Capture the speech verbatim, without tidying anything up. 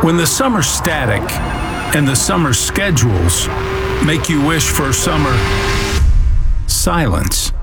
When the summer static and the summer schedules make you wish for summer silence.